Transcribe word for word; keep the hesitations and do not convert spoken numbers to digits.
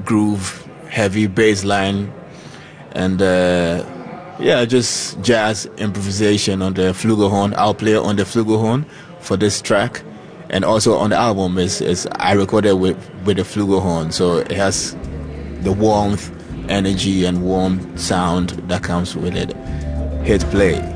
groove, heavy bass line, and uh, yeah, just jazz improvisation on the flugelhorn. I'll play on the flugelhorn for this track, and also on the album is is I recorded with with the flugelhorn, so it has the warmth, energy, and warm sound that comes with it. Hit play.